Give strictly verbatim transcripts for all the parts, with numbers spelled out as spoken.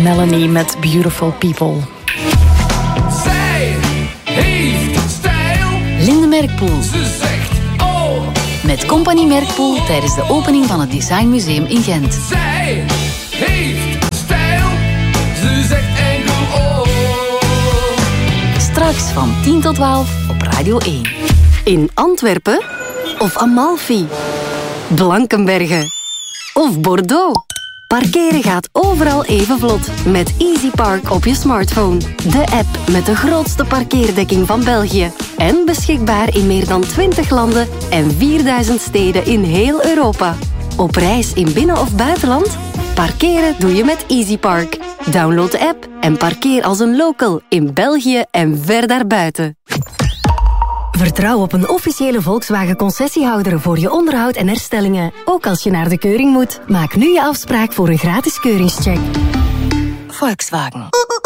Melanie met Beautiful People. Zij heeft stijl. Linde Merkpoel. Ze zegt oh. Met Compagnie Merkpoel tijdens de opening van het Designmuseum in Gent. Zij heeft stijl. Ze zegt enkel oh. Straks van tien tot twaalf op Radio één. In Antwerpen of Amalfi, Blankenberge of Bordeaux. Parkeren gaat overal even vlot met EasyPark op je smartphone. De app met de grootste parkeerdekking van België. En beschikbaar in meer dan twintig landen en vierduizend steden in heel Europa. Op reis in binnen- of buitenland? Parkeren doe je met EasyPark. Download de app en parkeer als een local in België en ver daarbuiten. Vertrouw op een officiële Volkswagen-concessiehouder voor je onderhoud en herstellingen. Ook als je naar de keuring moet. Maak nu je afspraak voor een gratis keuringscheck. Volkswagen.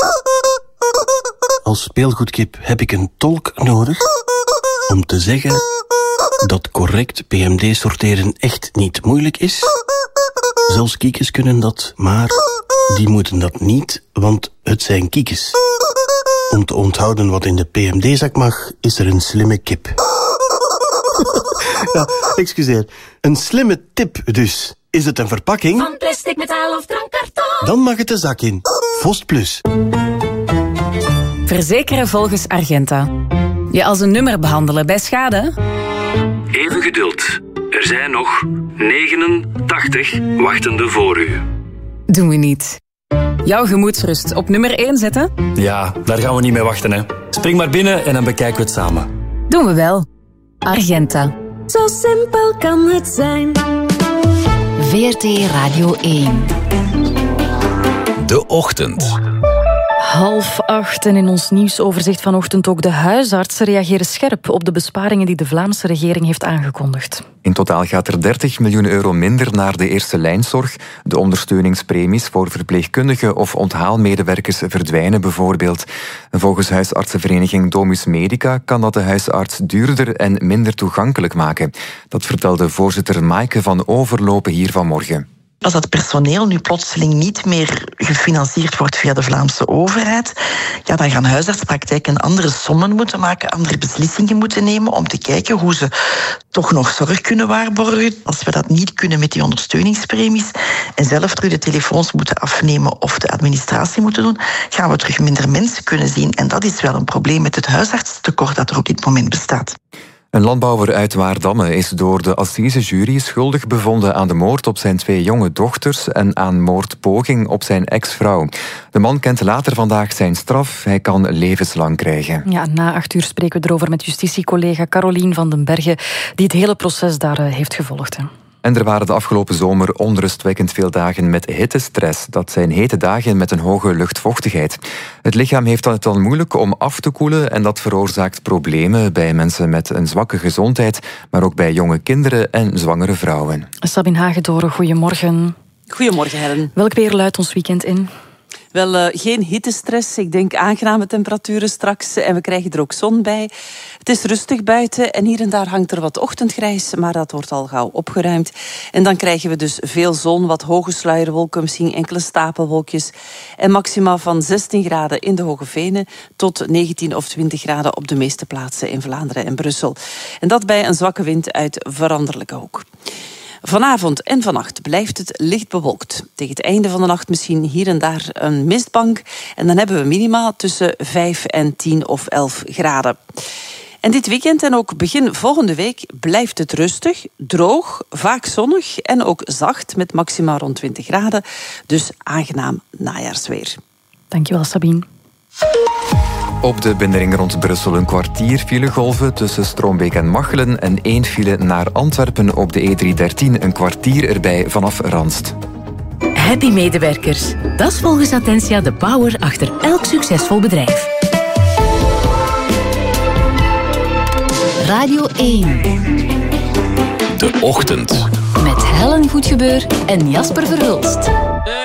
Als speelgoedkip heb ik een tolk nodig om te zeggen dat correct P M D-sorteren echt niet moeilijk is. Zelfs kiekes kunnen dat, maar die moeten dat niet, want het zijn kiekes. Om te onthouden wat in de P M D-zak mag, is er een slimme kip. Ja, excuseer. Een slimme tip dus. Is het een verpakking? Van plastic, metaal of drankkarton. Dan mag het de zak in. Vost Plus. Verzekeren volgens Argenta. Je als een nummer behandelen bij schade? Even geduld. Er zijn nog negenentachtig wachtende voor u. Doen we niet. Jouw gemoedsrust op nummer één zetten? Ja, daar gaan we niet mee wachten, hè. Spring maar binnen en dan bekijken we het samen. Doen we wel. Argenta. Zo simpel kan het zijn. V R T Radio één. De Ochtend. Half acht en in ons nieuwsoverzicht vanochtend ook de huisartsen reageren scherp op de besparingen die de Vlaamse regering heeft aangekondigd. In totaal gaat er dertig miljoen euro minder naar de eerste lijnzorg. De ondersteuningspremies voor verpleegkundigen of onthaalmedewerkers verdwijnen bijvoorbeeld. En volgens huisartsenvereniging Domus Medica kan dat de huisarts duurder en minder toegankelijk maken. Dat vertelde voorzitter Maaike van Overlopen hier vanmorgen. Als dat personeel nu plotseling niet meer gefinancierd wordt via de Vlaamse overheid, ja, dan gaan huisartspraktijken andere sommen moeten maken, andere beslissingen moeten nemen om te kijken hoe ze toch nog zorg kunnen waarborgen. Als we dat niet kunnen met die ondersteuningspremies en zelf terug de telefoons moeten afnemen of de administratie moeten doen, gaan we terug minder mensen kunnen zien. En dat is wel een probleem met het huisartstekort dat er op dit moment bestaat. Een landbouwer uit Waardamme is door de assisejury schuldig bevonden aan de moord op zijn twee jonge dochters en aan moordpoging op zijn ex-vrouw. De man kent later vandaag zijn straf. Hij kan levenslang krijgen. Ja, na acht uur spreken we erover met justitiecollega Carolien van den Berge, die het hele proces daar heeft gevolgd. Hè. En er waren de afgelopen zomer onrustwekkend veel dagen met hittestress. Dat zijn hete dagen met een hoge luchtvochtigheid. Het lichaam heeft het dan moeilijk om af te koelen en dat veroorzaakt problemen bij mensen met een zwakke gezondheid, maar ook bij jonge kinderen en zwangere vrouwen. Sabine Hagedoren, goedemorgen. Goedemorgen, Helen. Welk weer luidt ons weekend in? Wel, uh, geen hittestress. Ik denk aangename temperaturen straks. En we krijgen er ook zon bij. Het is rustig buiten en hier en daar hangt er wat ochtendgrijs, maar dat wordt al gauw opgeruimd. En dan krijgen we dus veel zon, wat hoge sluierwolken, misschien enkele stapelwolkjes. En maxima van zestien graden in de Hoge Venen tot negentien of twintig graden op de meeste plaatsen in Vlaanderen en Brussel. En dat bij een zwakke wind uit veranderlijke hoek. Vanavond en vannacht blijft het licht bewolkt. Tegen het einde van de nacht misschien hier en daar een mistbank. En dan hebben we minima tussen vijf en tien of elf graden. En dit weekend en ook begin volgende week blijft het rustig, droog, vaak zonnig en ook zacht met maxima rond twintig graden. Dus aangenaam najaarsweer. Dankjewel, Sabine. Op de binnenring rond Brussel een kwartier filegolven tussen Stroombeek en Machelen en één file naar Antwerpen op de E driehonderddertien, een kwartier erbij vanaf Ranst. Happy medewerkers. Dat is volgens Attentia de power achter elk succesvol bedrijf. Radio één. De Ochtend. Met Helen Goedgebeur en Jasper Verhulst.